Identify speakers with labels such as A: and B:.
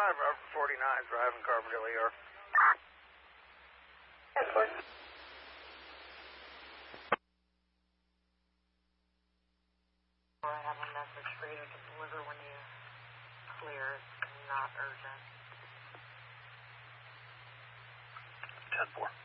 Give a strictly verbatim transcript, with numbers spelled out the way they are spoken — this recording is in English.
A: five, Robert forty-nine, driving Carbondale E R.
B: ten four.
C: I have a message for you to deliver when you clear. It's not urgent.
D: ten four.